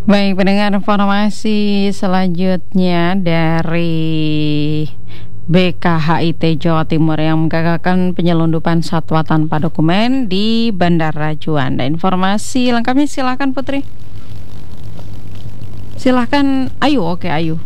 Baik, pendengar, informasi selanjutnya dari BKHIT Jawa Timur yang menggagalkan penyelundupan satwa tanpa dokumen di Bandara Juanda. Informasi lengkapnya silakan Putri. Silakan Ayu. Oke, Ayu.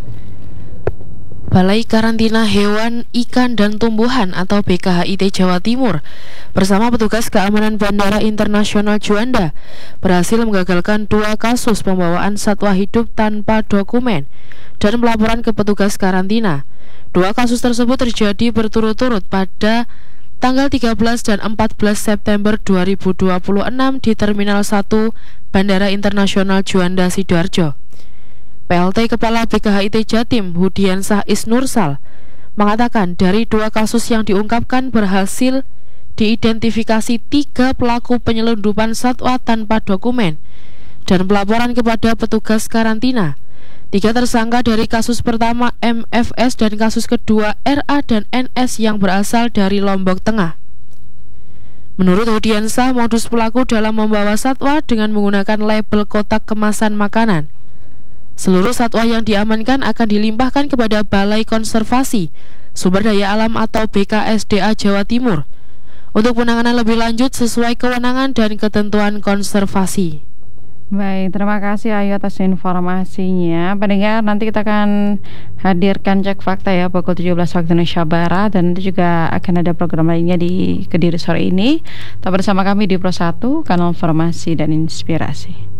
Balai Karantina Hewan, Ikan, dan Tumbuhan atau BKHIT Jawa Timur bersama petugas keamanan Bandara Internasional Juanda berhasil menggagalkan 2 kasus pembawaan satwa hidup tanpa dokumen dan pelaporan ke petugas karantina. 2 kasus tersebut terjadi berturut-turut pada tanggal 13 dan 14 September 2026 di Terminal 1 Bandara Internasional Juanda Sidoarjo. PLT Kepala BKHIT Jatim Hudiansah Isnursal mengatakan dari 2 kasus yang diungkapkan berhasil diidentifikasi 3 pelaku penyelundupan satwa tanpa dokumen dan pelaporan kepada petugas karantina. 3 tersangka dari kasus pertama MFS dan kasus kedua RA dan NS yang berasal dari Lombok Tengah. Menurut Hudiansah, modus pelaku dalam membawa satwa dengan menggunakan label kotak kemasan makanan. Seluruh satwa yang diamankan akan dilimpahkan kepada Balai Konservasi Sumber Daya Alam atau BKSDA Jawa Timur untuk penanganan lebih lanjut sesuai kewenangan dan ketentuan konservasi. Baik, terima kasih Ayu atas informasinya. Pendengar, nanti kita akan hadirkan cek fakta ya pukul 17 waktu Indonesia Barat, dan nanti juga akan ada program lainnya di Kediri sore ini. Tetap bersama kami di Pro 1, Kanal Informasi dan Inspirasi.